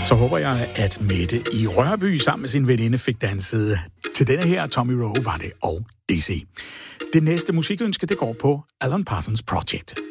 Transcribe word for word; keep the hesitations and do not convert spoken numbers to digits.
Så håber jeg, at Mette i Rørby sammen med sin veninde fik danset til denne her Tommy Rowe, var det, og D C. Det næste musikønske, det går på Alan Parsons Project.